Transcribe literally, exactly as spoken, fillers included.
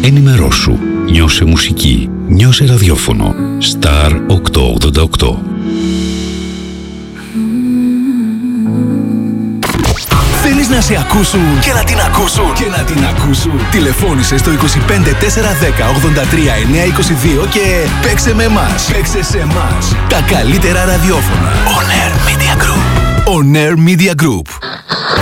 Ενημερώσου. Νιώσε μουσική. Νιώσε ραδιόφωνο. Star οκτακόσια ογδόντα οκτώ. Θέλεις να σε ακούσουν και να την ακούσουν και να την ακούσουν. Τηλεφώνησε στο είκοσι πέντε τετρακόσια δέκα ογδόντα τρία εννιακόσια είκοσι δύο και παίξε με εμάς. Παίξε σε εμάς. Τα καλύτερα ραδιόφωνα. On Air Media Group. On Air Media Group.